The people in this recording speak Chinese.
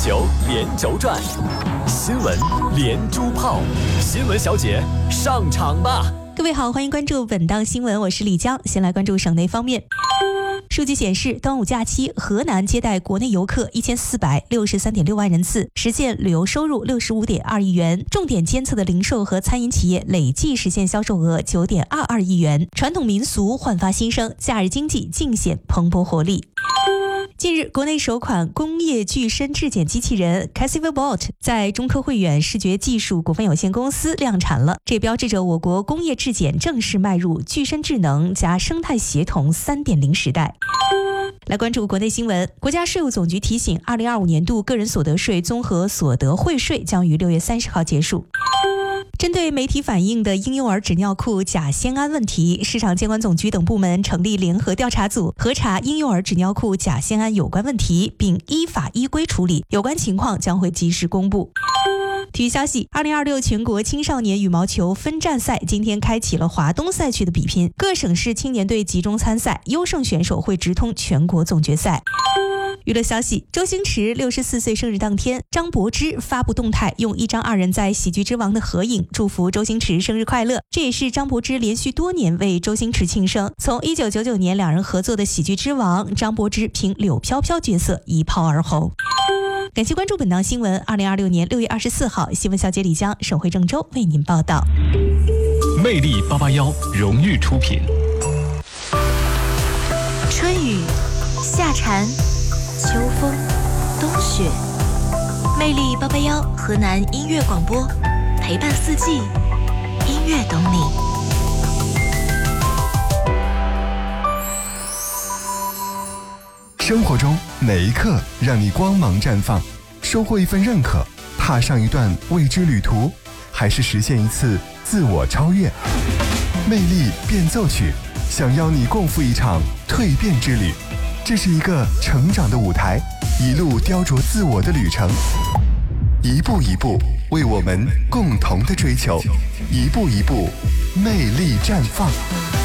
球连轴转，新闻连珠炮，新闻小姐上场吧！ 各位好，欢迎关注本档新闻，我是李江。先来关注省内方面。数据显示，端午假期，河南接待国内游客1463.6万人次，实现旅游收入65.2亿元。重点监测的零售和餐饮企业累计实现销售额9.22亿元。传统民俗焕发新生，假日经济尽显蓬勃活力。近日，国内首款工业具身质检机器人 CassivBot 在中科汇远视觉技术股份有限公司量产了，这标志着我国工业质检正式迈入具身智能加生态协同 3.0 时代。来关注国内新闻，国家税务总局提醒，2025年度个人所得税综合所得汇税将于6月30号结束。针对媒体反映的婴幼儿纸尿裤甲酰胺问题，市场监管总局等部门成立联合调查组，核查婴幼儿纸尿裤甲酰胺有关问题，并依法依规处理，有关情况将会及时公布。体育消息，2026全国青少年羽毛球分站赛今天开启了华东赛区的比拼，各省市青年队集中参赛，优胜选手会直通全国总决赛。娱乐消息，周星驰64岁生日当天，张柏芝发布动态，用一张二人在喜剧之王的合影祝福周星驰生日快乐。这也是张柏芝连续多年为周星驰庆生。从1999年两人合作的喜剧之王，张柏芝凭柳飘飘角色一炮而红。感谢关注本档新闻，2026年6月24号，新闻小姐李江，省会郑州为您报道。 魅力881荣誉出品。 春雨、夏蝉、秋风、冬雪，魅力881河南音乐广播，陪伴四季，音乐懂你。 生活中哪一刻让你光芒绽放？收获一份认可，踏上一段未知旅途，还是实现一次自我超越？魅力变奏曲，想邀你共赴一场蜕变之旅。这是一个成长的舞台，一路雕琢自我的旅程，一步一步为我们共同的追求，一步一步魅力绽放。